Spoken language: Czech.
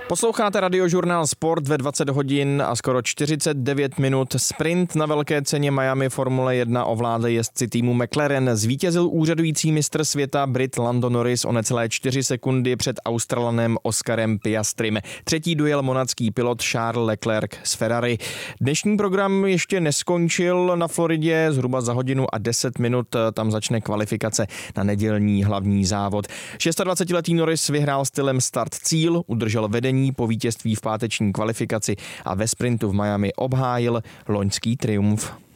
Posloucháte Radiožurnál Sport ve 20 hodin a skoro 49 minut. Sprint na velké ceně Miami Formule 1 ovládli jezdci týmu McLaren. Zvítězil úřadující mistr světa Brit Lando Norris o necelé 4 sekundy před Australanem Oscarem Piastrym. Třetí dojel monacký pilot Charles Leclerc z Ferrari. Dnešní program ještě neskončil na Floridě, zhruba za hodinu a 10 minut tam začne kvalifikace na nedělní hlavní závod. 26-letý Norris vyhrál stylem start-cíl, udržel vedení po vítězství v páteční kvalifikaci a ve sprintu v Miami obhájil loňský triumf.